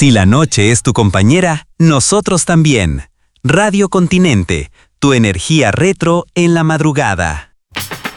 Si la noche es tu compañera, nosotros también. Radio Continente, tu energía retro en la madrugada.